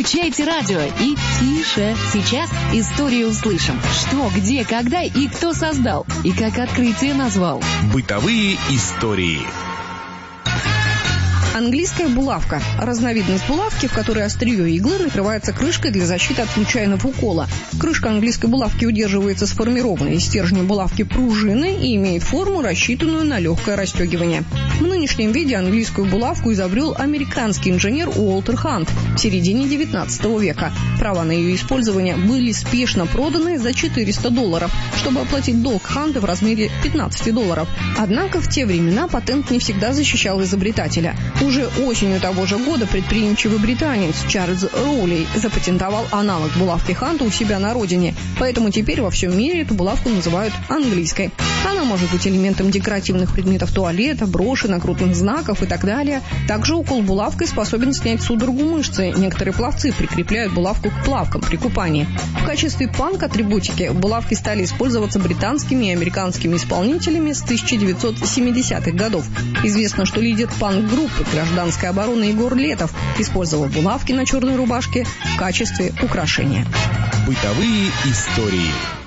Включайте радио и тише. Сейчас историю услышим. Что, где, когда и кто создал. И как открытие назвал. Бытовые истории. Английская булавка – разновидность булавки, в которой острие иглы накрывается крышкой для защиты от случайного укола. Крышка английской булавки удерживается сформированной из стержня булавки пружины и имеет форму, рассчитанную на легкое расстегивание. В нынешнем виде английскую булавку изобрел американский инженер Уолтер Хант в середине XIX века. Права на ее использование были спешно проданы за $400, чтобы оплатить долг Ханта в размере $15. Однако в те времена патент не всегда защищал изобретателя. Уже осенью того же года предприимчивый британец Чарльз Роулей запатентовал аналог булавки Ханта у себя на родине, поэтому теперь во всем мире эту булавку называют английской. Она может быть элементом декоративных предметов туалета, броши, нагрудных знаков и так далее. Также укол булавкой способен снять судорогу мышцы. Некоторые пловцы прикрепляют булавку к плавкам при купании. В качестве панк-атрибутики булавки стали использоваться британскими и американскими исполнителями с 1970-х годов. Известно, что лидер панк-группы гражданской обороны Егор Летов использовал булавки на черной рубашке в качестве украшения. Бытовые истории.